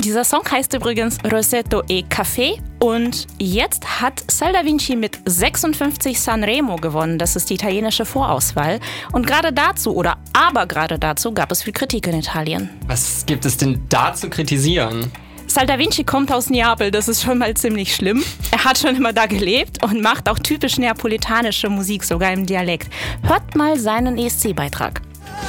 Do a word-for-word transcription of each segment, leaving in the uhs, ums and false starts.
Dieser Song heißt übrigens Rosetto e Café und jetzt hat Sal da Vinci mit sechsundfünfzig Sanremo gewonnen. Das ist die italienische Vorauswahl. Und gerade dazu, oder aber gerade dazu, gab es viel Kritik in Italien. Was gibt es denn da zu kritisieren? Sal da Vinci kommt aus Neapel, das ist schon mal ziemlich schlimm. Er hat schon immer da gelebt und macht auch typisch neapolitanische Musik, sogar im Dialekt. Hört mal seinen E S C-Beitrag.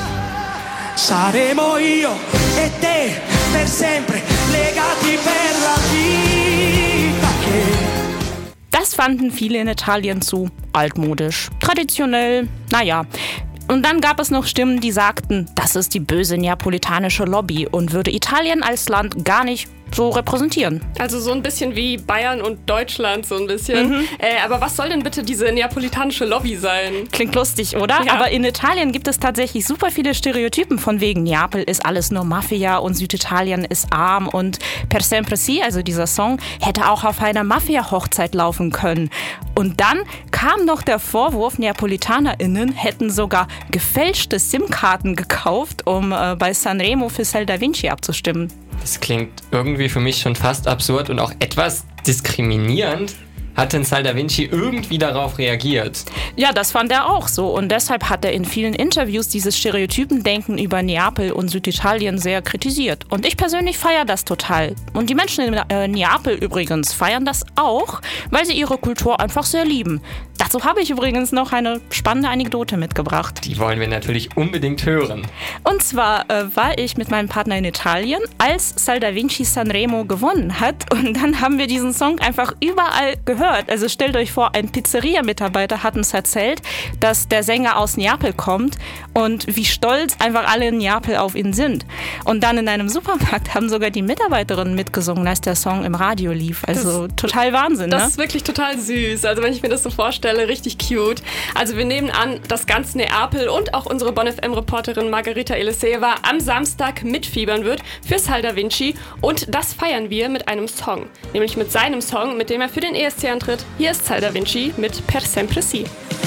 Saremo io e te per sempre legati per la vita che... Das fanden viele in Italien zu altmodisch, traditionell, naja. Und dann gab es noch Stimmen, die sagten, das ist die böse neapolitanische Lobby und würde Italien als Land gar nicht so repräsentieren. Also so ein bisschen wie Bayern und Deutschland, so ein bisschen. Mhm. Äh, aber was soll denn bitte diese neapolitanische Lobby sein? Klingt lustig, oder? Ja. Aber in Italien gibt es tatsächlich super viele Stereotypen von wegen Neapel ist alles nur Mafia und Süditalien ist arm und Per sempre sì, also dieser Song, hätte auch auf einer Mafia-Hochzeit laufen können. Und dann kam noch der Vorwurf, NeapolitanerInnen hätten sogar gefälschte SIM-Karten gekauft, um äh, bei Sanremo für Sal da Vinci abzustimmen. Das klingt irgendwie für mich schon fast absurd und auch etwas diskriminierend. Hat denn Sal da Vinci irgendwie darauf reagiert? Ja, das fand er auch so. Und deshalb hat er in vielen Interviews dieses Stereotypendenken über Neapel und Süditalien sehr kritisiert. Und ich persönlich feiere das total. Und die Menschen in äh, Neapel übrigens feiern das auch, weil sie ihre Kultur einfach sehr lieben. Dazu habe ich übrigens noch eine spannende Anekdote mitgebracht. Die wollen wir natürlich unbedingt hören. Und zwar äh, war ich mit meinem Partner in Italien, als Sal da Vinci Sanremo gewonnen hat. Und dann haben wir diesen Song einfach überall gehört. Also stellt euch vor, ein Pizzeria-Mitarbeiter hat uns erzählt, dass der Sänger aus Neapel kommt und wie stolz einfach alle in Neapel auf ihn sind. Und dann in einem Supermarkt haben sogar die Mitarbeiterinnen mitgesungen, als der Song im Radio lief. Also das, total Wahnsinn, Das ne? ist wirklich total süß. Also wenn ich mir das so vorstelle, richtig cute. Also wir nehmen an, dass ganz Neapel und auch unsere Bonn F M-Reporterin Margarita Eliseva am Samstag mitfiebern wird für Sal da Vinci. Und das feiern wir mit einem Song. Nämlich mit seinem Song, mit dem er für den E S C antritt. Hier ist Sal da Vinci mit Per sempre sì.